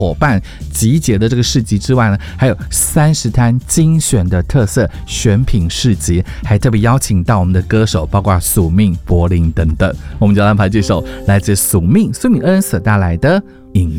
伙伴集结的这个市集之外呢，还有30摊精选的特色选品市集，还特别邀请到我们的歌手，包括宿命、柏林等等。我们就安排这首来自宿命苏敏恩所带来的《隐